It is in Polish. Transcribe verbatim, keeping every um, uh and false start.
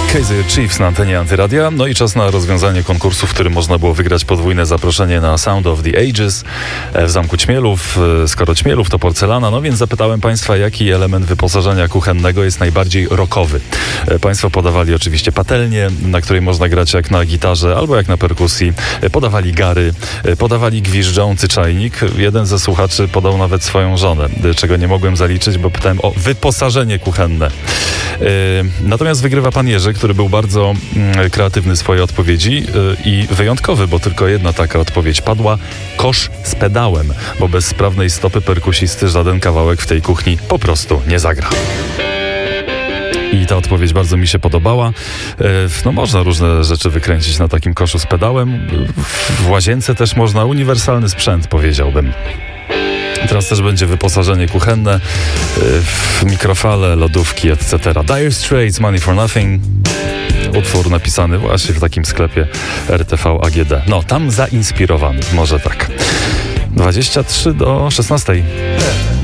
Kaiser Chiefs na antenie Antyradia. No i czas na rozwiązanie konkursu, w którym można było wygrać podwójne zaproszenie na Sound of the Ages w Zamku Ćmielów. Skoro Ćmielów to porcelana, no więc zapytałem Państwa, jaki element wyposażenia kuchennego jest najbardziej rockowy. Państwo podawali oczywiście patelnię, na której można grać jak na gitarze albo jak na perkusji. Podawali gary, podawali gwiżdżący czajnik. Jeden ze słuchaczy podał nawet swoją żonę, czego nie mogłem zaliczyć, bo pytałem o wyposażenie kuchenne. Natomiast wygrywa pan Jerzy, który był bardzo mm, kreatywny w swojej odpowiedzi yy, i wyjątkowy, bo tylko jedna taka odpowiedź padła: kosz z pedałem, bo bez sprawnej stopy perkusisty żaden kawałek w tej kuchni po prostu nie zagra. I ta odpowiedź bardzo mi się podobała. Yy, no można różne rzeczy wykręcić na takim koszu z pedałem. W łazience też można, uniwersalny sprzęt, powiedziałbym. Teraz też będzie wyposażenie kuchenne, w mikrofale, lodówki, et cetera. Dire Straits, Money for Nothing. Utwór napisany właśnie w takim sklepie R T V A G D. No, tam zainspirowany, może tak. dwadzieścia trzy do szesnastej.